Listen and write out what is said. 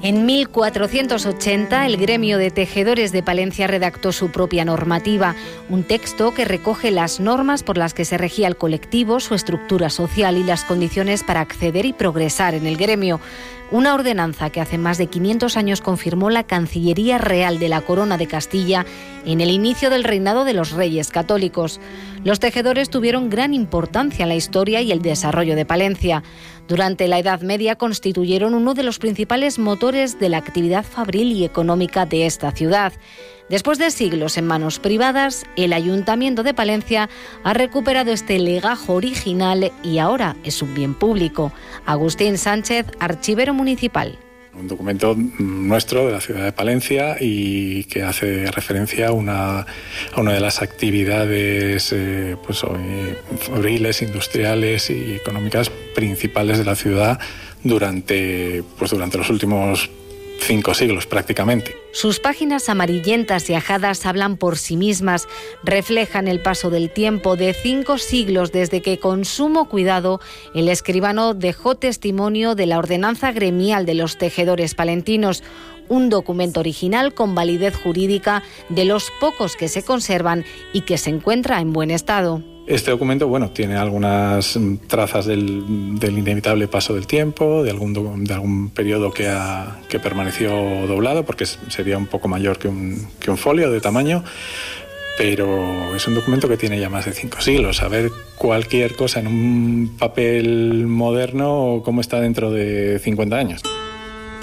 En 1480, el gremio de tejedores de Palencia redactó su propia normativa, un texto que recoge las normas por las que se regía el colectivo, su estructura social y las condiciones para acceder y progresar en el gremio. Una ordenanza que hace más de 500 años confirmó la Cancillería Real de la Corona de Castilla en el inicio del reinado de los Reyes Católicos. Los tejedores tuvieron gran importancia en la historia y el desarrollo de Palencia. Durante la Edad Media constituyeron uno de los principales motores de la actividad fabril y económica de esta ciudad. Después de siglos en manos privadas, el Ayuntamiento de Palencia ha recuperado este legajo original y ahora es un bien público. Agustín Sánchez, archivero municipal. Un documento nuestro de la ciudad de Palencia y que hace referencia a una de las actividades fabriles, industriales y económicas principales de la ciudad durante los últimos 5 siglos prácticamente. Sus páginas amarillentas y ajadas hablan por sí mismas, reflejan el paso del tiempo de 5 siglos desde que con sumo cuidado el escribano dejó testimonio de la ordenanza gremial de los tejedores palentinos, un documento original con validez jurídica de los pocos que se conservan y que se encuentra en buen estado. Este documento, tiene algunas trazas del inevitable paso del tiempo, de algún periodo que permaneció doblado, porque sería un poco mayor que un folio de tamaño, pero es un documento que tiene ya más de 5 siglos. Saber cualquier cosa en un papel moderno, cómo está dentro de 50 años.